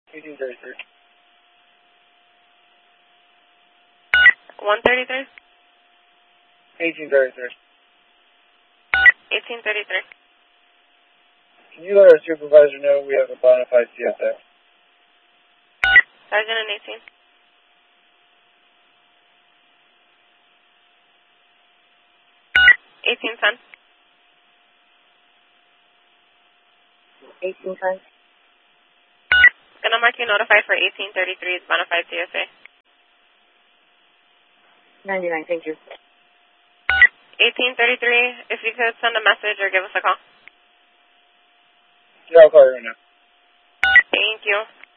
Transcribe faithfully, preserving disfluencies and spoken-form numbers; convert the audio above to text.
eighteen thirty-three. one thirty-three? eighteen thirty-three. eighteen thirty-three. Can you let our supervisor know we have a bona fide C S X? Sergeant and eighteen. eighteen ten. eighteen ten. Gonna mark you notified for eighteen thirty-three. It's bona fide C S A. ninety-nine, thank you. eighteen thirty-three, if you could send a message or give us a call. Yeah, I'll call you right now. Thank you.